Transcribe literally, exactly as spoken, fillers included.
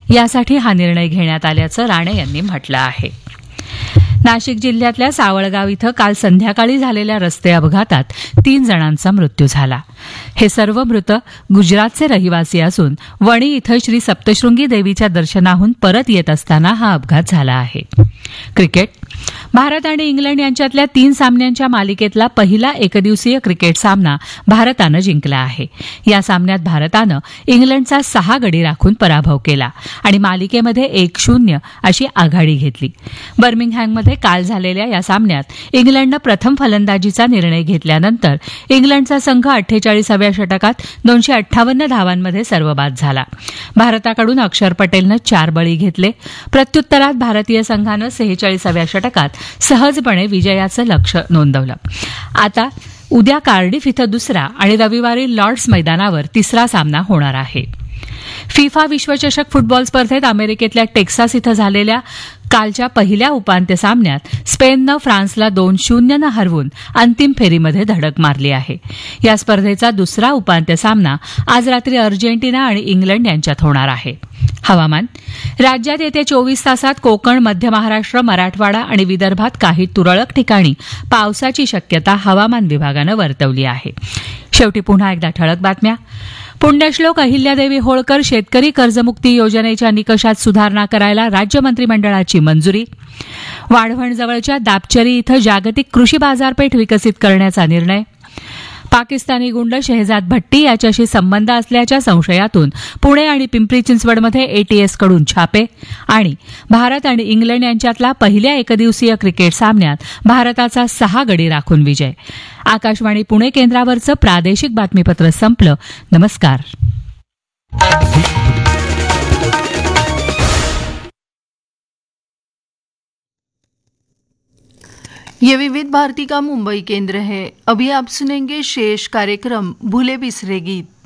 यासाठी हा निर्णय घेण्यात आल्याचं राणे यांनी म्हटलं आहे. नाशिक जिल्ह्यातल्या सावळगाव इथं काल संध्याकाळी झालेल्या रस्ते अपघातात तीन जणांचा मृत्यू झाला. हे सर्व मृत गुजरातचे रहिवासी असून वणी इथं श्री सप्तशृंगी देवीच्या दर्शनाहून परत येत असताना हा अपघात झाला आहे. क्रिकेट. भारत आणि इंग्लंड यांच्यातल्या तीन सामन्यांच्या मालिकेतला पहिला एकदिवसीय क्रिकेट सामना भारतानं जिंकला आहे. या सामन्यात भारतानं इंग्लंडचा सहा गडी राखून पराभव केला आणि मालिकेमध्ये एक शून्य अशी आघाडी घेतली. बर्मिंगहॅममध्ये काल झालेल्या या सामन्यात इंग्लंडनं प्रथम फलंदाजीचा निर्णय घेतल्यानंतर इंग्लंडचा संघ अठ्ठेचाळीसाव्या षटकात दोनशे अठ्ठावन्न धावांमध्ये सर्वबाद झाला. भारताकडून अक्षर पटेलनं चार बळी घेतले. प्रत्युत्तरात भारतीय संघानं सेहेचाळीसाव्या षटकात सहजपणे विजयाचं लक्ष्य नोंदवलं. आता उद्या कार्डिफ इथं दुसरा आणि रविवारी लॉर्ड्स मैदानावर तिसरा सामना होणार आहे. फिफा विश्वचषक फुटबॉल स्पर्धेत अमेरिकेतल्या टेक्सास इथं झालेल्या कालच्या पहिल्या उपांत्य सामन्यात स्पेननं फ्रान्सला दोन शून्यनं हरवून अंतिम फेरीमध्ये धडक मारली आहे. या स्पर्धेचा दुसरा उपांत्य सामना आज रात्री अर्जेंटिना आणि इंग्लंड यांच्यात होणार आहे. हवामान. राज्यात येत्या चोवीस तासात कोकण, मध्य महाराष्ट्र, मराठवाडा आणि विदर्भात काही तुरळक ठिकाणी पावसाची शक्यता हवामान विभागानं वर्तवली आहे. शेवटी पुन्हा एकदा ठळक बातम्या. पुण्यश्लोक अहिल्यादेवी होळकर शेतकरी कर्जमुक्ती योजनेच्या निकषात सुधारणा करायला राज्य मंत्रिमंडळाची मंजुरी. वाढवणजवळच्या दापचरी इथं जागतिक कृषी बाजारपेठ विकसित करण्याचा निर्णय. पाकिस्तानी गुंड शेहजाद भट्टी याच्याशी संबंध असल्याच्या संशयातून पुणे आणि पिंपरी चिंचवडमध्ये एटीएसकडून छापे. आणि भारत आणि इंग्लंड यांच्यातला पहिल्या एकदिवसीय क्रिकेट सामन्यात भारताचा सहा गडी राखून विजय. आकाशवाणी पुणे केंद्रावरचं प्रादेशिक बातमीपत्र संपलं. नमस्कार. ये विविध भारती का मुंबई केंद्र है. अभी आप सुनेंगे शेष कार्यक्रम भूले बिसरे गीत.